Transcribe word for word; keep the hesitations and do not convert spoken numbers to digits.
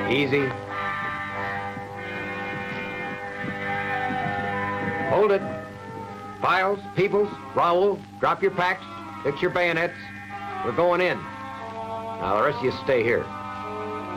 Easy. Hold it. Files, Peoples, Raoul, drop your packs, fix your bayonets. We're going in. Now, the rest of you stay here.